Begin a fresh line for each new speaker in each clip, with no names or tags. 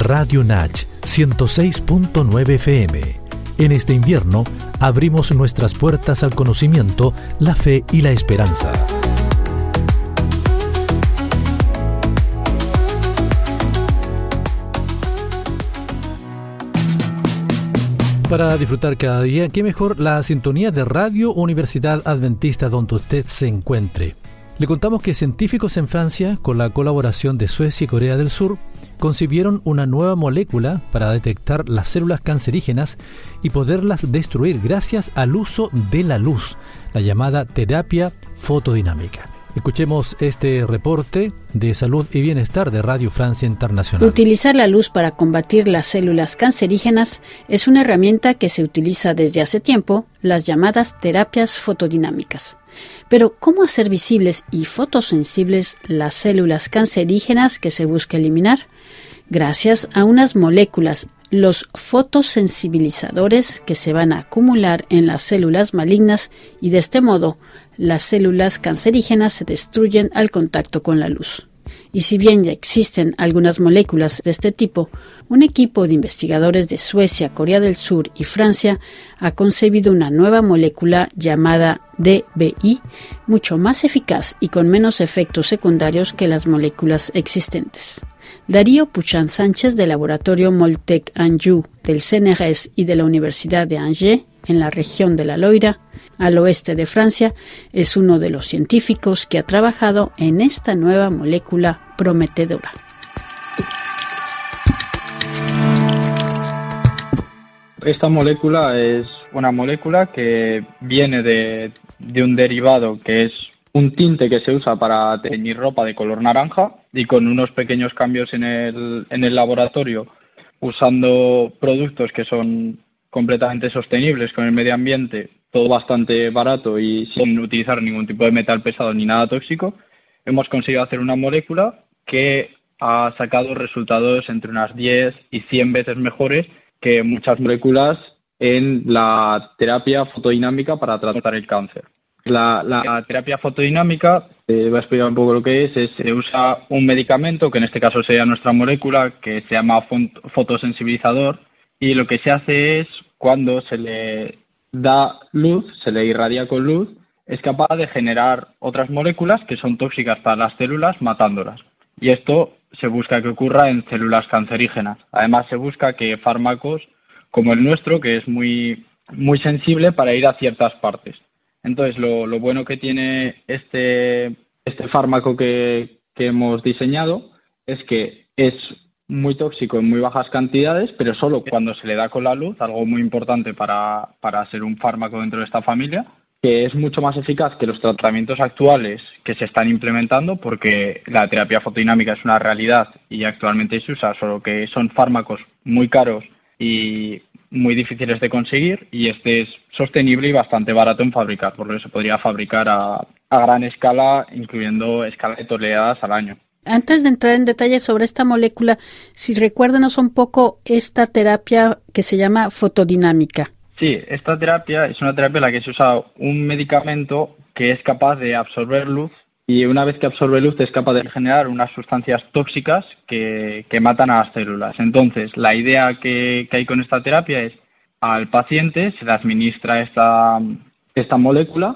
Radio Nach 106.9 FM. En este invierno abrimos nuestras puertas al conocimiento, la fe y la esperanza. Para disfrutar cada día, qué mejor la sintonía de Radio Universidad Adventista donde usted se encuentre. Le contamos que científicos en Francia, con la colaboración de Suecia y Corea del Sur, concibieron una nueva molécula para detectar las células cancerígenas y poderlas destruir gracias al uso de la luz, la llamada terapia fotodinámica. Escuchemos este reporte de salud y bienestar de Radio Francia Internacional.
Utilizar la luz para combatir las células cancerígenas es una herramienta que se utiliza desde hace tiempo, las llamadas terapias fotodinámicas. Pero, ¿cómo hacer visibles y fotosensibles las células cancerígenas que se busca eliminar? Gracias a unas moléculas, los fotosensibilizadores, que se van a acumular en las células malignas y de este modo las células cancerígenas se destruyen al contacto con la luz. Y si bien ya existen algunas moléculas de este tipo, un equipo de investigadores de Suecia, Corea del Sur y Francia ha concebido una nueva molécula llamada DBI, mucho más eficaz y con menos efectos secundarios que las moléculas existentes. Darío Puchan Sánchez, del laboratorio Moltec-Anjou del CNRS y de la Universidad de Angers, en la región de la Loira, al oeste de Francia, es uno de los científicos que ha trabajado en esta nueva molécula prometedora.
Esta molécula es una molécula que viene de un derivado que es un tinte que se usa para teñir ropa de color naranja, y con unos pequeños cambios en el laboratorio, usando productos que son completamente sostenibles con el medio ambiente, todo bastante barato y sin utilizar ningún tipo de metal pesado ni nada tóxico, hemos conseguido hacer una molécula que ha sacado resultados entre unas 10 y 100 veces mejores que muchas moléculas en la terapia fotodinámica para tratar el cáncer. La terapia fotodinámica, voy a explicar un poco lo que es, se usa un medicamento, que en este caso sería nuestra molécula, que se llama fotosensibilizador, y lo que se hace es, cuando se le da luz, se le irradia con luz, es capaz de generar otras moléculas que son tóxicas para las células, matándolas. Y esto se busca que ocurra en células cancerígenas. Además, se busca que fármacos como el nuestro, que es muy, muy sensible para ir a ciertas partes. Entonces, lo bueno que tiene este fármaco que hemos diseñado es que es muy tóxico en muy bajas cantidades, pero solo cuando se le da con la luz, algo muy importante para ser un fármaco dentro de esta familia, que es mucho más eficaz que los tratamientos actuales que se están implementando, porque la terapia fotodinámica es una realidad y actualmente se usa, solo que son fármacos muy caros y muy difíciles de conseguir, y este es sostenible y bastante barato en fabricar, por lo que se podría fabricar a gran escala, incluyendo escala de toneladas al año.
Antes de entrar en detalle sobre esta molécula, si recuérdanos un poco esta terapia que se llama fotodinámica.
Sí, esta terapia es una terapia en la que se usa un medicamento que es capaz de absorber luz, y una vez que absorbe luz es capaz de generar unas sustancias tóxicas que matan a las células. Entonces, la idea que hay con esta terapia es, al paciente se le administra esta molécula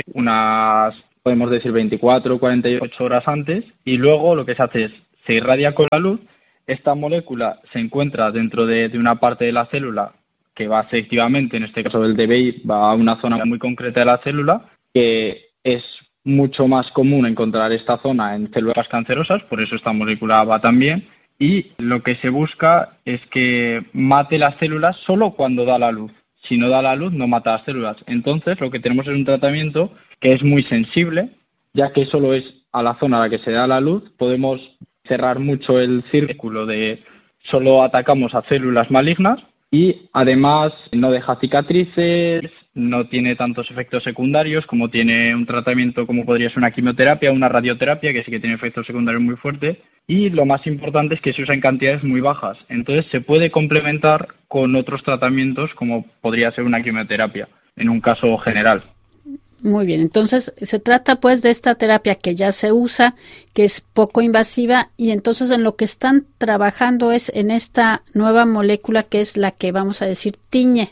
unas, podemos decir, 24 o 48 horas antes, y luego lo que se hace es, se irradia con la luz. Esta molécula se encuentra dentro de una parte de la célula que va selectivamente, en este caso del DBI, va a una zona muy concreta de la célula, que es mucho más común encontrar esta zona en células cancerosas, por eso esta molécula va también, y lo que se busca es que mate las células solo cuando da la luz. Si no da la luz, no mata las células. Entonces, lo que tenemos es un tratamiento que es muy sensible, ya que solo es a la zona a la que se da la luz. Podemos cerrar mucho el círculo de solo atacamos a células malignas, y además no deja cicatrices, no tiene tantos efectos secundarios como tiene un tratamiento como podría ser una quimioterapia o una radioterapia, que sí que tiene efectos secundarios muy fuertes, y lo más importante es que se usa en cantidades muy bajas. Entonces se puede complementar con otros tratamientos como podría ser una quimioterapia, en un caso general.
Muy bien, entonces se trata pues de esta terapia que ya se usa, que es poco invasiva, y entonces en lo que están trabajando es en esta nueva molécula que es la que vamos a decir tiñe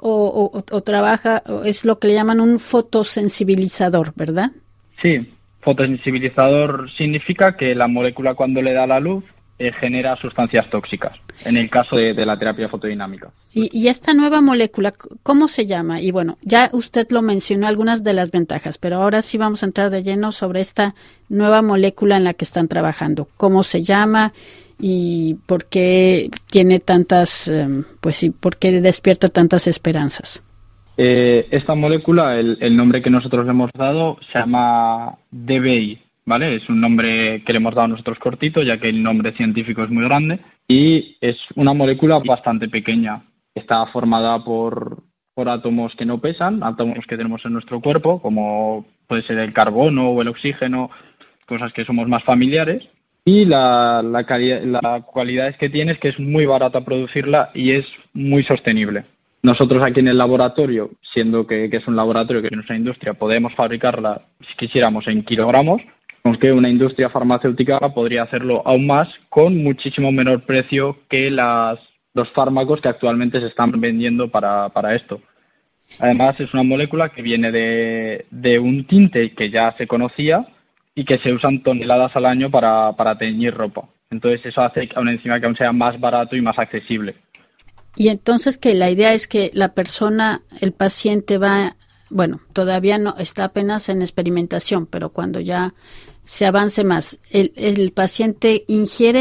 o trabaja, o es lo que le llaman un fotosensibilizador, ¿verdad?
Sí, fotosensibilizador significa que la molécula cuando le da la luz genera sustancias tóxicas, en el caso de la terapia fotodinámica.
Y esta nueva molécula, ¿cómo se llama? Y bueno, ya usted lo mencionó algunas de las ventajas, pero ahora sí vamos a entrar de lleno sobre esta nueva molécula en la que están trabajando. ¿Cómo se llama y por qué tiene tantas, pues sí, por qué despierta tantas esperanzas?
Esta molécula, el nombre que nosotros le hemos dado se llama DBI, ¿vale? Es un nombre que le hemos dado nosotros cortito, ya que el nombre científico es muy grande, y es una molécula bastante pequeña. Está formada por átomos que no pesan, átomos que tenemos en nuestro cuerpo, como puede ser el carbono o el oxígeno, cosas que somos más familiares. Y la cualidad que tiene es que es muy barata producirla y es muy sostenible. Nosotros aquí en el laboratorio, siendo que es un laboratorio que es nuestra industria, podemos fabricarla, si quisiéramos, en kilogramos, aunque una industria farmacéutica podría hacerlo aún más con muchísimo menor precio que los fármacos que actualmente se están vendiendo para esto. Además, es una molécula que viene de un tinte que ya se conocía y que se usan toneladas al año para teñir ropa. Entonces, eso hace a una enzima que aún sea más barato y más accesible.
Y entonces que la idea es que la persona, el paciente va, bueno, todavía no está apenas en experimentación, pero cuando ya se avance más, el paciente ingiere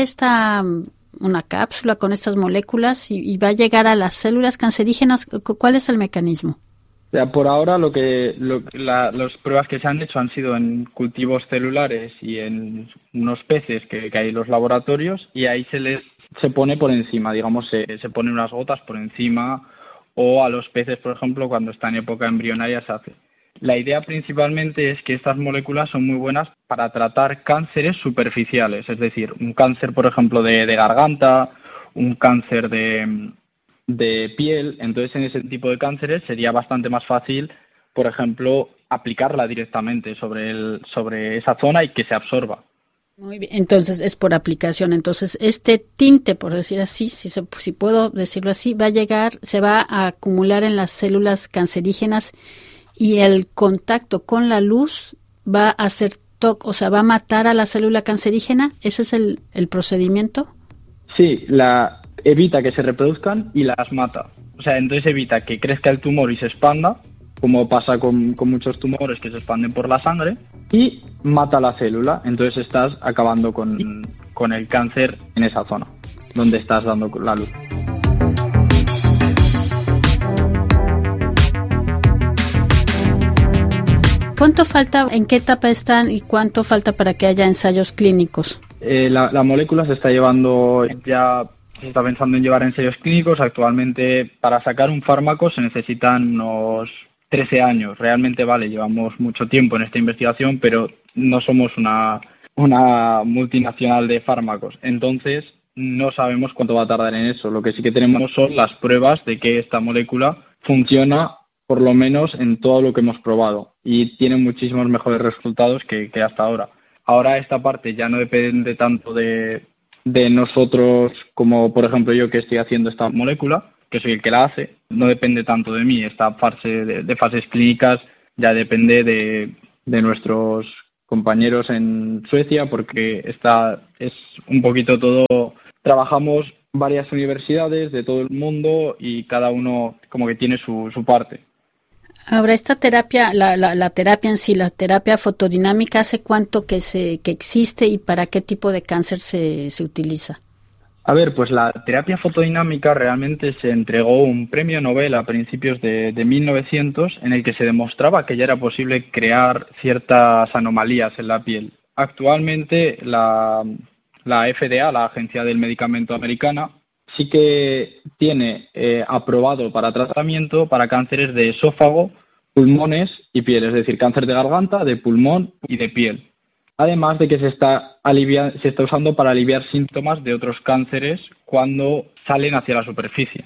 una cápsula con estas moléculas y va a llegar a las células cancerígenas. ¿Cuál es el mecanismo?
O sea, por ahora las pruebas que se han hecho han sido en cultivos celulares y en unos peces que hay en los laboratorios, y ahí se pone por encima, digamos, se ponen unas gotas por encima, o a los peces, por ejemplo, cuando está en época embrionaria se hace. La idea principalmente es que estas moléculas son muy buenas para tratar cánceres superficiales, es decir, un cáncer, por ejemplo, de garganta, un cáncer de piel. Entonces, en ese tipo de cánceres sería bastante más fácil, por ejemplo, aplicarla directamente sobre esa zona y que se absorba.
Muy bien, entonces es por aplicación. Entonces este tinte, por decir así, si puedo decirlo así, va a llegar, se va a acumular en las células cancerígenas y el contacto con la luz va a hacer va a matar a la célula cancerígena. ¿Ese es el procedimiento?
Sí, evita que se reproduzcan y las mata. O sea, entonces evita que crezca el tumor y se expanda, como pasa con muchos tumores que se expanden por la sangre, y mata la célula. Entonces estás acabando con el cáncer en esa zona donde estás dando la luz.
¿Cuánto falta, en qué etapa están y cuánto falta para que haya ensayos clínicos?
La molécula se está pensando en llevar ensayos clínicos. Actualmente, para sacar un fármaco se necesitan unos 13 años. Realmente, llevamos mucho tiempo en esta investigación, pero no somos una multinacional de fármacos. Entonces, no sabemos cuánto va a tardar en eso. Lo que sí que tenemos son las pruebas de que esta molécula funciona, por lo menos en todo lo que hemos probado, y tiene muchísimos mejores resultados que hasta ahora. Ahora esta parte ya no depende tanto de nosotros, como por ejemplo yo que estoy haciendo esta molécula, que soy el que la hace. No depende tanto de mí. Esta fase de fases clínicas ya depende de nuestros compañeros en Suecia, porque es un poquito todo. Trabajamos varias universidades de todo el mundo y cada uno como que tiene su parte.
Ahora, esta terapia, la terapia en sí, la terapia fotodinámica, ¿hace cuánto que existe y para qué tipo de cáncer se utiliza?
A ver, pues la terapia fotodinámica realmente se entregó un premio Nobel a principios de 1900 en el que se demostraba que ya era posible crear ciertas anomalías en la piel. Actualmente la FDA, la Agencia del Medicamento Americana, sí que tiene aprobado para tratamiento para cánceres de esófago, pulmones y piel, es decir, cáncer de garganta, de pulmón y de piel. Además de que se está usando para aliviar síntomas de otros cánceres cuando salen hacia la superficie.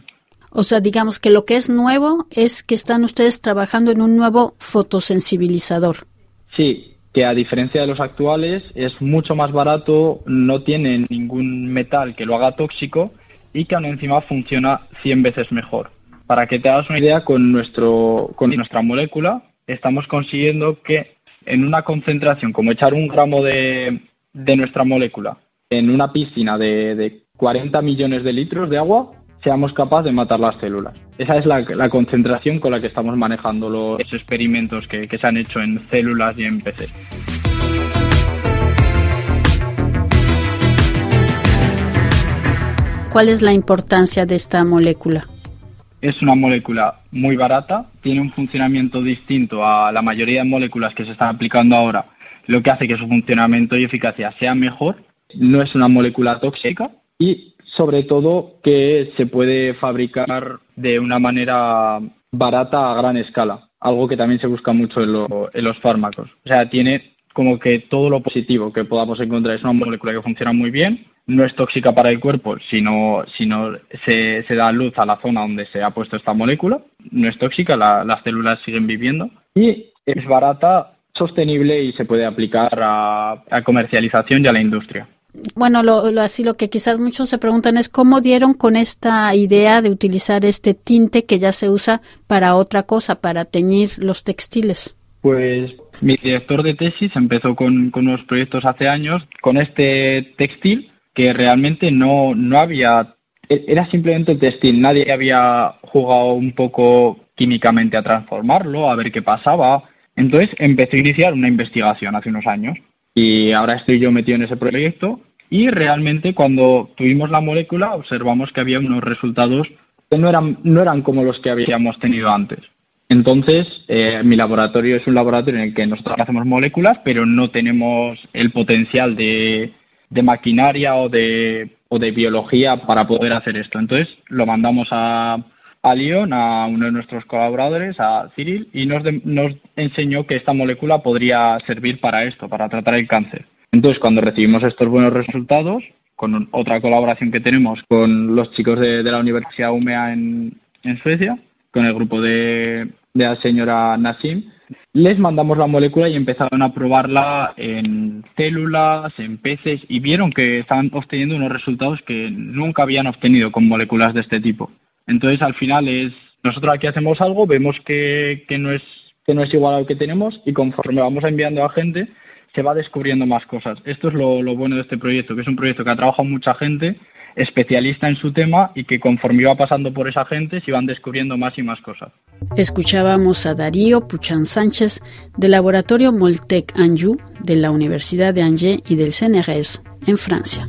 O sea, digamos que lo que es nuevo es que están ustedes trabajando en un nuevo fotosensibilizador.
Sí, que a diferencia de los actuales es mucho más barato, no tiene ningún metal que lo haga tóxico y que aún encima funciona 100 veces mejor. Para que te hagas una idea, con nuestra molécula estamos consiguiendo que en una concentración, como echar 1 gramo de nuestra molécula en una piscina de 40 millones de litros de agua, seamos capaces de matar las células. Esa es la concentración con la que estamos manejando los experimentos que se han hecho en células y en PC.
¿Cuál es la importancia de esta molécula?
Es una molécula muy barata, tiene un funcionamiento distinto a la mayoría de moléculas que se están aplicando ahora, lo que hace que su funcionamiento y eficacia sea mejor. No es una molécula tóxica y, sobre todo, que se puede fabricar de una manera barata a gran escala, algo que también se busca mucho en los fármacos. O sea, tiene como que todo lo positivo que podamos encontrar. Es una molécula que funciona muy bien, no es tóxica para el cuerpo, sino se da luz a la zona donde se ha puesto esta molécula, no es tóxica, las células siguen viviendo y es barata, sostenible y se puede aplicar a comercialización y a la industria.
Bueno, lo que quizás muchos se preguntan es cómo dieron con esta idea de utilizar este tinte que ya se usa para otra cosa, para teñir los textiles.
Pues mi director de tesis empezó con unos proyectos hace años con este textil que realmente no había, era simplemente textil, nadie había jugado un poco químicamente a transformarlo, a ver qué pasaba. Entonces empecé a iniciar una investigación hace unos años y ahora estoy yo metido en ese proyecto y realmente cuando tuvimos la molécula observamos que había unos resultados que no eran como los que habíamos tenido antes. Entonces, mi laboratorio es un laboratorio en el que nosotros hacemos moléculas, pero no tenemos el potencial de maquinaria o de biología para poder hacer esto. Entonces, lo mandamos a Lyon, a uno de nuestros colaboradores, a Cyril, y nos enseñó que esta molécula podría servir para esto, para tratar el cáncer. Entonces, cuando recibimos estos buenos resultados, con otra colaboración que tenemos con los chicos de la Universidad Umea en Suecia, con el grupo de la señora Nassim, les mandamos la molécula y empezaron a probarla en células, en peces, y vieron que estaban obteniendo unos resultados que nunca habían obtenido con moléculas de este tipo. Entonces, al final nosotros aquí hacemos algo, vemos que no es igual a lo que tenemos y conforme vamos enviando a gente, se va descubriendo más cosas. Esto es lo bueno de este proyecto, que es un proyecto que ha trabajado mucha gente, especialista en su tema y que conforme iba pasando por esa gente se iban descubriendo más y más cosas.
Escuchábamos a Darío Puchan Sánchez del laboratorio Moltec Anjou de la Universidad de Angers y del CNRS en Francia.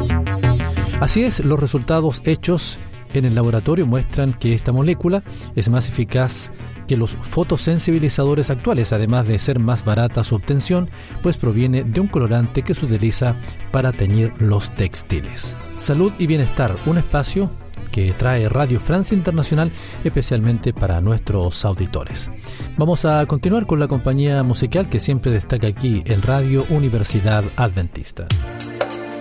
Así es, los resultados hechos en el laboratorio muestran que esta molécula es más eficaz que los fotosensibilizadores actuales, además de ser más barata su obtención, pues proviene de un colorante que se utiliza para teñir los textiles. Salud y bienestar, un espacio que trae Radio Francia Internacional especialmente para nuestros auditores. Vamos a continuar con la compañía musical que siempre destaca aquí en Radio Universidad Adventista.